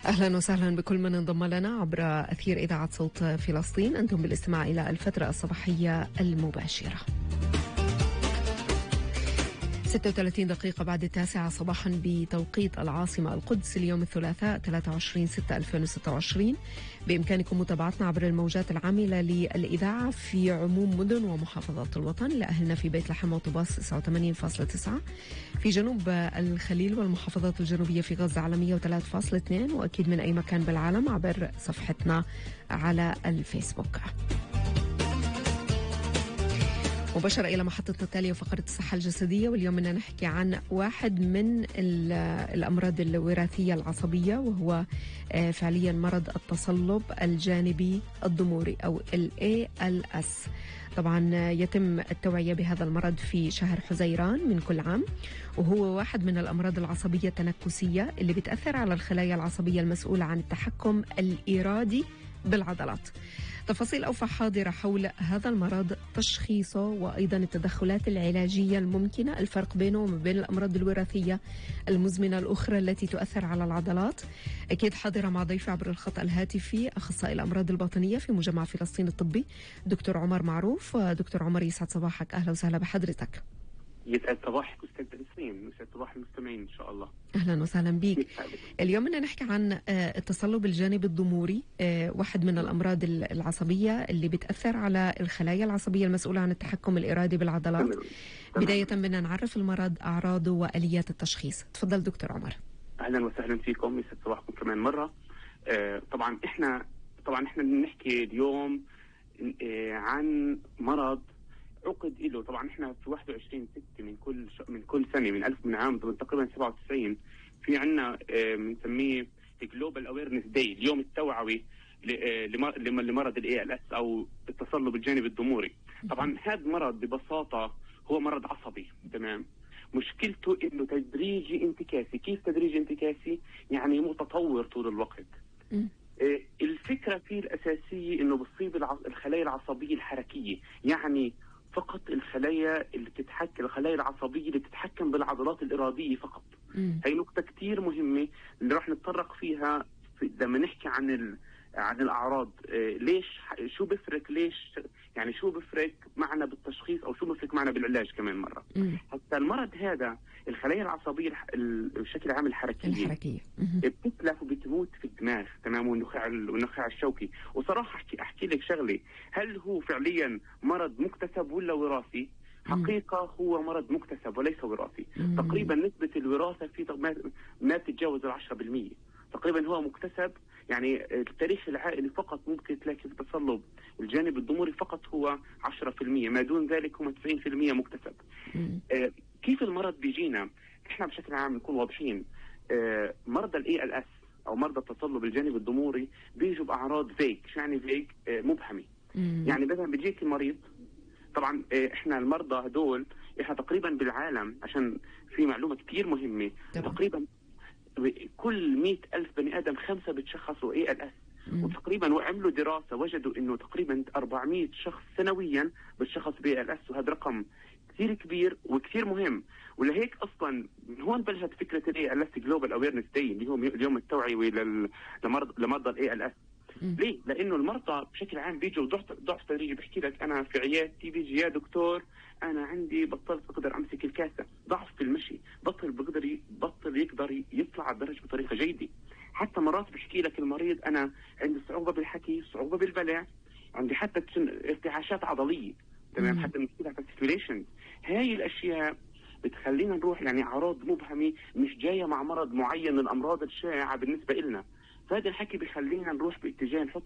أهلا وسهلا بكل من انضم لنا عبر أثير إذاعة صوت فلسطين. أنتم بالاستماع إلى الفترة الصباحية المباشرة. 36 دقيقة بعد 9 صباحا بتوقيت العاصمة القدس، اليوم الثلاثاء 23/6/2026. بإمكانكم متابعتنا عبر الموجات العاملة للإذاعة في عموم مدن ومحافظات الوطن، لأهلنا في بيت لحم وطباس 89.9، في جنوب الخليل والمحافظات الجنوبية في غزة على 103.2، وأكيد من أي مكان بالعالم عبر صفحتنا على الفيسبوك. مباشرة إلى محطتنا التالية وفقرة الصحة الجسدية، واليوم بدنا نحكي عن واحد من الأمراض الوراثية العصبية، وهو فعليا مرض التصلب الجانبي الضموري أو ALS. طبعا يتم التوعية بهذا المرض في شهر حزيران من كل عام، وهو واحد من الأمراض العصبية التنكسية اللي بتأثر على الخلايا العصبية المسؤولة عن التحكم الإرادي بالعضلات. تفاصيل أوفى حاضرة حول هذا المرض، تشخيصه، وأيضا التدخلات العلاجية الممكنة، الفرق بينه وبين الأمراض الوراثية المزمنة الأخرى التي تؤثر على العضلات. أكيد حاضرة مع ضيفي عبر الخط الهاتفي أخصائي الأمراض الباطنية في مجمع فلسطين الطبي دكتور عمر معروف. دكتور عمر، يسعد صباحك، أهلا وسهلا بحضرتك. يسعد صباحك أستاذ نسرين، يسعد صباح المستمعين إن شاء الله. أهلا وسهلا بك. اليوم بدنا نحكي عن التصلب الجانبي الضموري، واحد من الأمراض العصبية اللي بتأثر على الخلايا العصبية المسؤولة عن التحكم الإرادي بالعضلات. بداية بدنا نعرف المرض، أعراضه وآليات التشخيص. تفضل دكتور عمر. أهلا وسهلا فيكم، يسعد صباحكم كمان مرة. طبعا إحنا بنحكي اليوم عن مرض عقد له. طبعا احنا في 21/6 من كل سنه من عام تقريبا 97 في عندنا بنسميه جلوبال اويرنس داي، اليوم التوعوي لمرض ALS او التصلب الجانبي الضموري. طبعا هذا مرض ببساطه هو مرض عصبي، تمام. مشكلته انه تدريجي انتكاسي. كيف تدريجي انتكاسي؟ يعني متطور طول الوقت. الفكره فيه الاساسيه انه بتصيب الخلايا العصبيه الحركيه، يعني فقط الخلايا العصبية اللي بتتحكم بالعضلات الإرادية فقط. هي نقطة كتير مهمة اللي راح نتطرق فيها لما نحكي عن الأعراض. شو بفرق معنا بالتشخيص، أو شو بفرق معنا بالعلاج كمان مرة. حتى المرض هذا الخلايا العصبية بشكل عام الحركية بتتلف وبتموت في الدماغ، تمام، والنخاع الشوكي. وصراحة أحكي لك شغلة، هل هو فعليا مرض مكتسب ولا وراثي؟ حقيقة هو مرض مكتسب وليس وراثي. تقريبا نسبة الوراثة فيه ما تتجاوز 10%. تقريبا هو مكتسب، يعني التاريخ العائلي فقط ممكن تلاقي التصلب الجانبي الضموري فقط هو 10%، ما دون ذلك هم 90% مكتسب. كيف المرض بيجينا؟ احنا بشكل عام نكون واضحين. مرضى ALS او مرضى التصلب الجانبي الضموري بيجوا باعراض فيك. شو يعني فيك؟ مبهمه. يعني مثلا بيجيك المريض، طبعا احنا المرضى هدول احنا تقريبا بالعالم، عشان في معلومه كتير مهمه، تقريبا كل 100,000 بني ادم 5 بتشخصوا ALS. وتقريبا وعملوا دراسه وجدوا انه تقريبا 400 شخص سنويا بتشخص ALS، وهذا رقم كثير كبير وكثير مهم. ولهيك اصلا من هون بلشت فكره ALS جلوبال اويرنس داي، اللي هو اليوم التوعوي لمرضى ALS. ليه؟ لانه المرضى بشكل عام بيجوا ضعف تدريجي. بحكي لك انا في عيادتي بيجي يا دكتور انا عندي بطلت اقدر امسك الكاسه، ضعف في المشي، بطل يقدر يطلع على الدرج بطريقه جيده. حتى مرات بحكي لك المريض انا عندي صعوبه بالحكي، صعوبه بالبلع، عندي حتى ارتعاشات عضليه، تمام، حتى مشكله في السيركيوليشن. هاي الاشياء بتخلينا نروح يعني اعراض مبهمه مش جايه مع مرض معين من الامراض الشائعه بالنسبه لنا. فهذا الحكي بيخلينا نروح باتجاه نحط